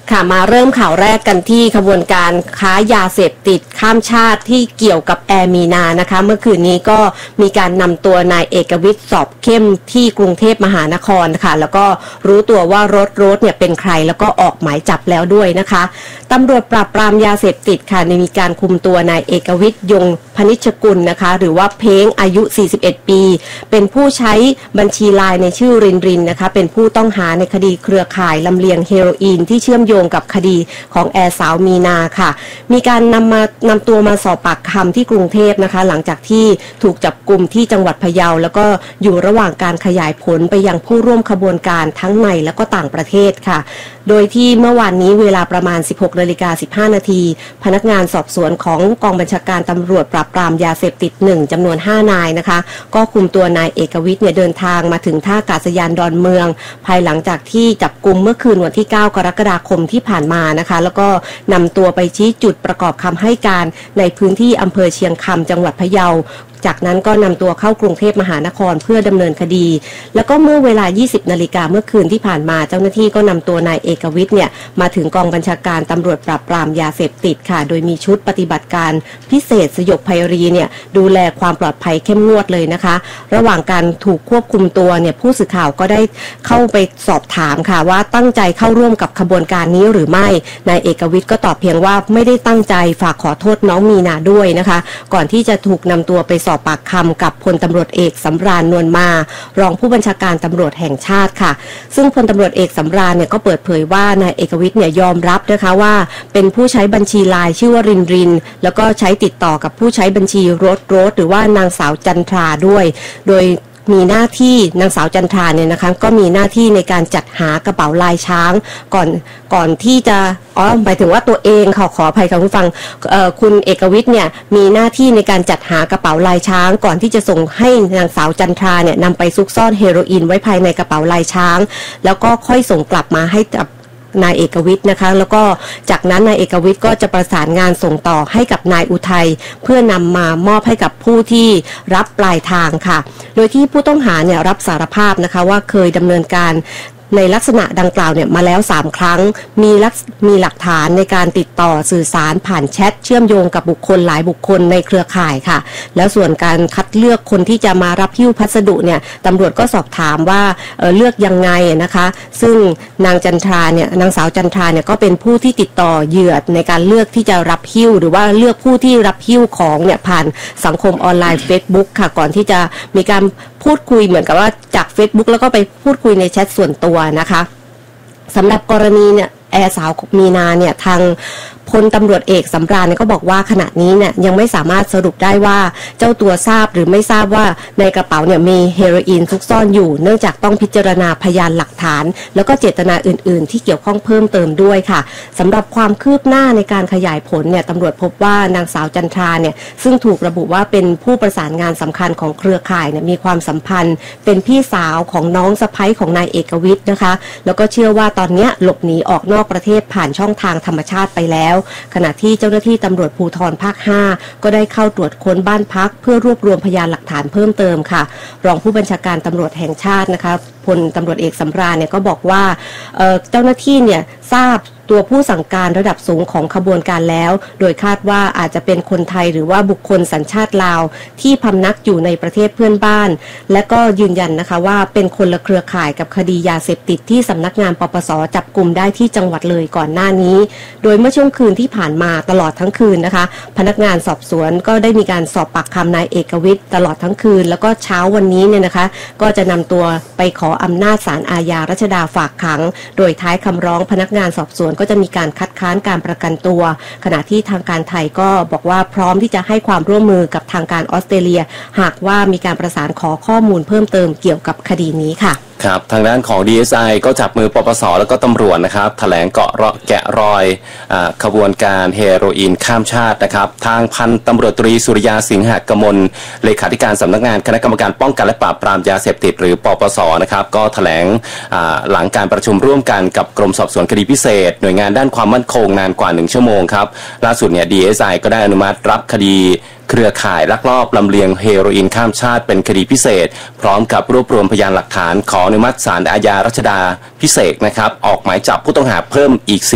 ค่ะมาเริ่มข่าวแรกกันที่ขบวนการค้ายาเสพติดข้ามชาติที่เกี่ยวกับแอร์มีนานะคะเมื่อคืนนี้ก็มีการนำตัวนายเอกวิทย์สอบเข้มที่กรุงเทพมหานครค่ะแล้วก็รู้ตัวว่ารถเนี่ยเป็นใครแล้วก็ออกหมายจับแล้วด้วยนะคะตำรวจปราบปรามยาเสพติดค่ะมีการคุมตัวนายเอกวิทย์ยงพนิชกุลนะคะหรือว่าเพ้งอายุ41ปีเป็นผู้ใช้บัญชีไลน์ในชื่อรินนะคะเป็นผู้ต้องหาในคดีเครือข่ายลำเลียงเฮโรอีนที่เชื่อมโยงกับคดีของแอร์สาวมีนาค่ะมีการนำตัวมาสอบปากคำที่กรุงเทพนะคะหลังจากที่ถูกจับกุมที่จังหวัดพะเยาแล้วก็อยู่ระหว่างการขยายผลไปยังผู้ร่วมขบวนการทั้งในและก็ต่างประเทศค่ะโดยที่เมื่อวานนี้เวลาประมาณ 16:15 นาทีพนักงานสอบสวนของกองบัญชาการตำรวจปราบปรามยาเสพติด1จำนวน5นายนะคะก็คุมตัวนายเอกวิทย์เนี่ยเดินทางมาถึงท่าอากาศยานดอนเมืองภายหลังจากที่จับกุมเมื่อคืนวันที่9กรกฎาคมที่ผ่านมานะคะแล้วก็นำตัวไปชี้จุดประกอบคำให้การในพื้นที่อำเภอเชียงคำจังหวัดพะเยาจากนั้นก็นำตัวเข้ากรุงเทพมหานครเพื่อดำเนินคดีแล้วก็เมื่อเวลา 20 นาฬิกาเมื่อคืนที่ผ่านมาเจ้าหน้าที่ก็นำตัวนายเอกวิทย์เนี่ยมาถึงกองบัญชาการตำรวจปราบปรามยาเสพติดค่ะโดยมีชุดปฏิบัติการพิเศษสยบภัยรีเนี่ยดูแลความปลอดภัยเข้มงวดเลยนะคะระหว่างการถูกควบคุมตัวเนี่ยผู้สื่อข่าวก็ได้เข้าไปสอบถามค่ะว่าตั้งใจเข้าร่วมกับขบวนการนี้หรือไม่นายเอกวิทย์ก็ตอบเพียงว่าไม่ได้ตั้งใจฝากขอโทษน้องมีนาด้วยนะคะก่อนที่จะถูกนำตัวไปสอบปากคำกับพลตำรวจเอกสำราญนวลมารองผู้บัญชาการตำรวจแห่งชาติค่ะซึ่งพลตำรวจเอกสำราญเนี่ยก็เปิดเผยว่านายเอกวิทย์เนี่ยยอมรับนะคะว่าเป็นผู้ใช้บัญชีไลน์ชื่อว่ารินแล้วก็ใช้ติดต่อกับผู้ใช้บัญชีรถหรือว่านางสาวจันทราด้วยโดยมีหน้าที่นางสาวจันทราเนี่ยนะคะก็มีหน้าที่ในการจัดหากระเป๋าลายช้างก่อนที่จะหมายถึงว่าตัวเองขออภัยค่ะคุณฟังคุณเอกวิทย์เนี่ยมีหน้าที่ในการจัดหากระเป๋าลายช้างก่อนที่จะส่งให้นางสาวจันทราเนี่ยนำไปซุกซ่อนเฮโรอีนไว้ภายในกระเป๋าลายช้างแล้วก็ค่อยส่งกลับมาให้นายเอกวิทย์นะคะแล้วก็จากนั้นนายเอกวิทย์ก็จะประสานงานส่งต่อให้กับนายอุทัยเพื่อนำมามอบให้กับผู้ที่รับปลายทางค่ะโดยที่ผู้ต้องหาเนี่ยรับสารภาพนะคะว่าเคยดำเนินการในลักษณะดังกล่าวเนี่ยมาแล้ว3ครั้งมีหลักฐานในการติดต่อสื่อสารผ่านแชทเชื่อมโยงกับบุคคลหลายบุคคลในเครือข่ายค่ะแล้วส่วนการคัดเลือกคนที่จะมารับหิ้วพัสดุเนี่ยตำรวจก็สอบถามว่าเลือกยังไงนะคะซึ่งนางสาวจันทราเนี่ยก็เป็นผู้ที่ติดต่อเหยื่อในการเลือกที่จะรับหิ้วหรือว่าเลือกผู้ที่รับหิ้วของเนี่ยผ่านสังคมออนไลน์ Facebook ค่ะก่อนที่จะมีการพูดคุยเหมือนกับว่าจาก Facebook แล้วก็ไปพูดคุยในแชทส่วนตัวนะคะสำหรับกรณีเนี่ยแอร์สาวมีนาเนี่ยทางพลตำรวจเอกสำราญก็บอกว่าขณะนี้เนี่ยยังไม่สามารถสรุปได้ว่าเจ้าตัวทราบหรือไม่ทราบว่าในกระเป๋าเนี่ยมีเฮโรอีนซุกซ่อนอยู่เนื่องจากต้องพิจารณาพยานหลักฐานแล้วก็เจตนาอื่นๆที่เกี่ยวข้องเพิ่มเติมด้วยค่ะสำหรับความคืบหน้าในการขยายผลเนี่ยตำรวจพบว่านางสาวจันทราเนี่ยซึ่งถูกระบุว่าเป็นผู้ประสานงานสำคัญของเครือข่ายเนี่ยมีความสัมพันธ์เป็นพี่สาวของน้องสะใภ้ของนายเอกวิทย์นะคะแล้วก็เชื่อว่าตอนนี้หลบหนีออกนอกประเทศผ่านช่องทางธรรมชาติไปแล้วขณะที่เจ้าหน้าที่ตำรวจภูธรภาค 5ก็ได้เข้าตรวจค้นบ้านพักเพื่อรวบรวมพยานหลักฐานเพิ่มเติมค่ะรองผู้บัญชาการตำรวจแห่งชาตินะคะพลตำรวจเอกสำราญเนี่ยก็บอกว่าเจ้าหน้าที่เนี่ยทราบตัวผู้สั่งการระดับสูงของขบวนการแล้วโดยคาดว่าอาจจะเป็นคนไทยหรือว่าบุคคลสัญชาติลาวที่พำนักอยู่ในประเทศเพื่อนบ้านและก็ยืนยันนะคะว่าเป็นคนละเครือข่ายกับคดียาเสพติดที่สำนักงานปปส.จับกุมได้ที่จังหวัดเลยก่อนหน้านี้โดยเมื่อช่วงคืนที่ผ่านมาตลอดทั้งคืนนะคะพนักงานสอบสวนก็ได้มีการสอบปากคำนายเอกวิทย์ตลอดทั้งคืนแล้วก็เช้าวันนี้เนี่ยนะคะก็จะนำตัวไปขออำนาจศาลอาญารัชดาฝากขังโดยท้ายคำร้องพนักงานสอบสวนก็จะมีการคัดค้านการประกันตัวขณะที่ทางการไทยก็บอกว่าพร้อมที่จะให้ความร่วมมือกับทางการออสเตรเลียหากว่ามีการประสานขอข้อมูลเพิ่มเติมเกี่ยวกับคดีนี้ค่ะครับทางด้านของ DSI ก็จับมือปปส.แล้วก็ตำรวจนะครับแถลงแกะรอยขบวนการเฮโรอีนข้ามชาตินะครับทางพันตำรวจตรีสุริยาสิงหกมลเลขาธิการสำนักงานคณะกรรมการป้องกันและปราบปรามยาเสพติดหรือปปส.นะครับก็แถลงหลังการประชุมร่วมกันกับกรมสอบสวนคดีพิเศษหน่วยงานด้านความมั่นคงนานกว่า1ชั่วโมงครับล่าสุดเนี่ย DSI ก็ได้อนุมัติรับคดีเครือข่ายลักลอบลำเลียงเฮโรอีนข้ามชาติเป็นคดีพิเศษพร้อมกับรวบรวมพยานหลักฐานขออนุมัติศาลอาญารัชดาพิเศษนะครับออกหมายจับผู้ต้องหาเพิ่มอีก